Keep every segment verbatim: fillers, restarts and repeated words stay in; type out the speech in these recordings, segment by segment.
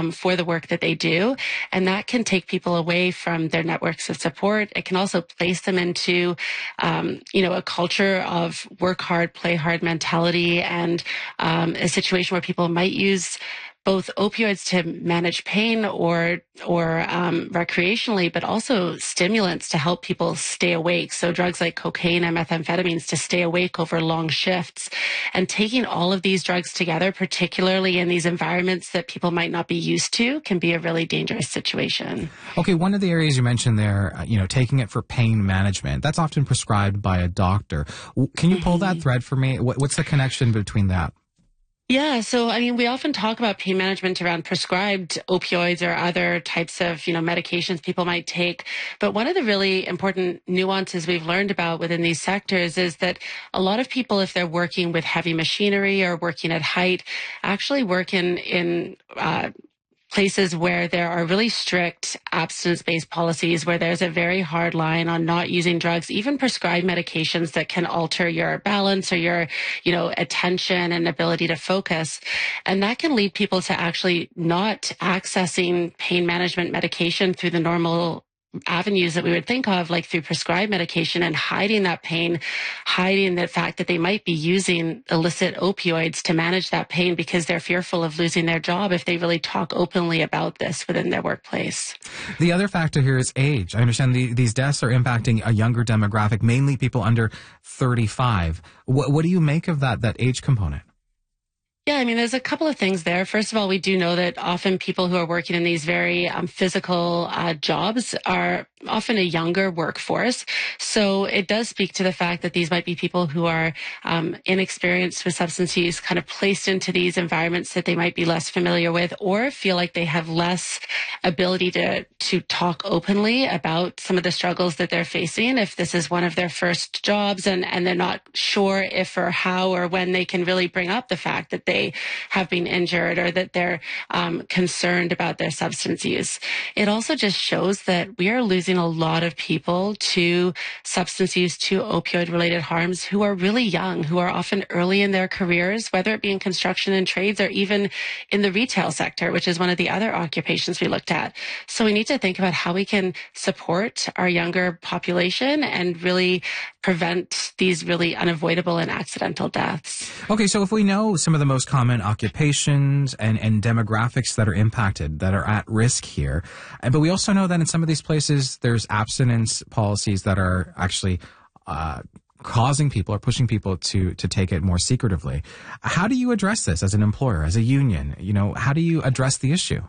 um, for the work that they do. And that can take people away from their networks of support. It can also place them into, um, you know, a culture of work hard, play hard mentality, and um, a situation where people might use both opioids to manage pain or or um, recreationally, but also stimulants to help people stay awake. So drugs like cocaine and methamphetamines to stay awake over long shifts. And taking all of these drugs together, particularly in these environments that people might not be used to, can be a really dangerous situation. Okay, one of the areas you mentioned there, uh, you know, taking it for pain management, that's often prescribed by a doctor. Can you pull mm-hmm. that thread for me? What, what's the connection between that? Yeah. So, I mean, we often talk about pain management around prescribed opioids or other types of, you know, medications people might take. But one of the really important nuances we've learned about within these sectors is that a lot of people, if they're working with heavy machinery or working at height, actually work in, in, uh, places where there are really strict abstinence-based policies, where there's a very hard line on not using drugs, even prescribed medications that can alter your balance or your, you know, attention and ability to focus. And that can lead people to actually not accessing pain management medication through the normal avenues that we would think of, like through prescribed medication, and hiding that pain, hiding the fact that they might be using illicit opioids to manage that pain because they're fearful of losing their job if they really talk openly about this within their workplace. The other factor here is age. I understand the, these deaths are impacting a younger demographic, mainly people under thirty-five. What, what do you make of that, that age component? Yeah, I mean, there's a couple of things there. First of all, we do know that often people who are working in these very um, physical uh, jobs are often a younger workforce. So it does speak to the fact that these might be people who are um, inexperienced with substance use, kind of placed into these environments that they might be less familiar with, or feel like they have less ability to, to talk openly about some of the struggles that they're facing if this is one of their first jobs, and, and they're not sure if or how or when they can really bring up the fact that they have been injured or that they're um, concerned about their substance use. It also just shows that we are losing a lot of people to substance use, to opioid-related harms, who are really young, who are often early in their careers, whether it be in construction and trades or even in the retail sector, which is one of the other occupations we looked at. So we need to think about how we can support our younger population and really prevent these really unavoidable and accidental deaths. Okay, so if we know some of the most common occupations and, and demographics that are impacted, that are at risk here, but we also know that in some of these places there's abstinence policies that are actually uh, causing people or pushing people to to take it more secretively. How do you address this as an employer, as a union? You know, how do you address the issue?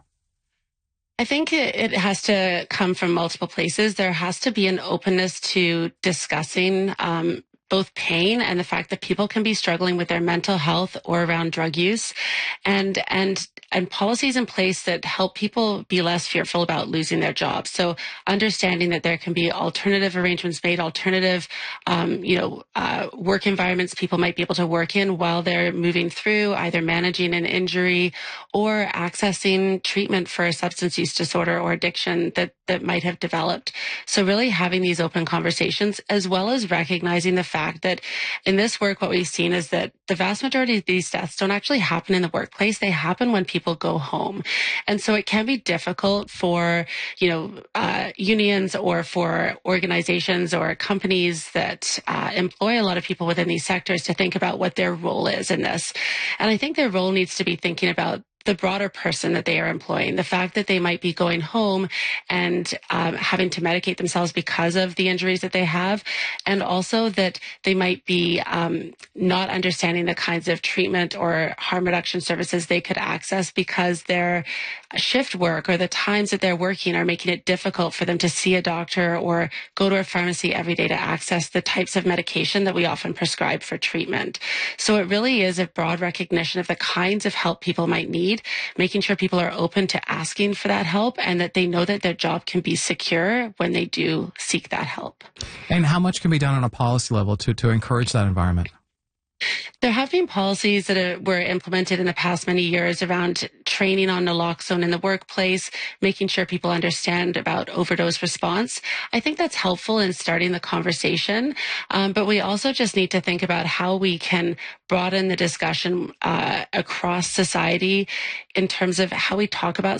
I think it, it has to come from multiple places. There has to be an openness to discussing um, both pain and the fact that people can be struggling with their mental health or around drug use, and and and policies in place that help people be less fearful about losing their jobs. So understanding that there can be alternative arrangements made, alternative, um, you know, uh, work environments people might be able to work in while they're moving through either managing an injury or accessing treatment for a substance use disorder or addiction that that might have developed. So really having these open conversations, as well as recognizing the fact that in this work, what we've seen is that the vast majority of these deaths don't actually happen in the workplace. They happen when people go home. And so it can be difficult for, you know, uh, unions or for organizations or companies that uh, employ a lot of people within these sectors to think about what their role is in this. And I think their role needs to be thinking about the broader person that they are employing, the fact that they might be going home and um, having to medicate themselves because of the injuries that they have, and also that they might be um, not understanding the kinds of treatment or harm reduction services they could access because their shift work or the times that they're working are making it difficult for them to see a doctor or go to a pharmacy every day to access the types of medication that we often prescribe for treatment. So it really is a broad recognition of the kinds of help people might need, making sure people are open to asking for that help and that they know that their job can be secure when they do seek that help. And how much can be done on a policy level to, to encourage that environment? There have been policies that are, were implemented in the past many years around training on naloxone in the workplace, making sure people understand about overdose response. I think that's helpful in starting the conversation, um, but we also just need to think about how we can broaden the discussion uh, across society in terms of how we talk about